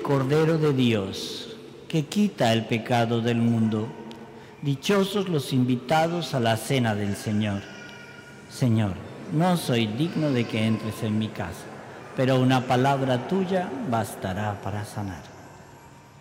Cordero de Dios, que quita el pecado del mundo. Dichosos los invitados a la cena del Señor. Señor, no soy digno de que entres en mi casa, pero una palabra tuya bastará para sanar.